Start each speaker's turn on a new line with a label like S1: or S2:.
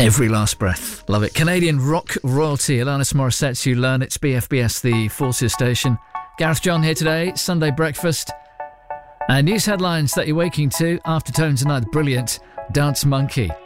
S1: Every last breath. Love it. Canadian rock royalty, Alanis Morissette, You Learn. It's BFBS, the Forces station. Gareth John here today, Sunday breakfast. And news headlines that you're waking to after Tones tonight. Brilliant. Dance Monkey.